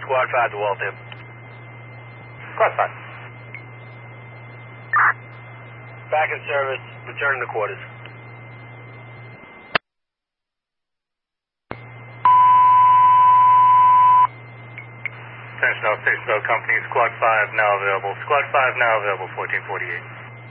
Squad 5 to Waltham. Squad 5. Back in service, returning to quarters. Sentinel, Station Road Company, Squad 5 now available. Squad 5 now available, 1448.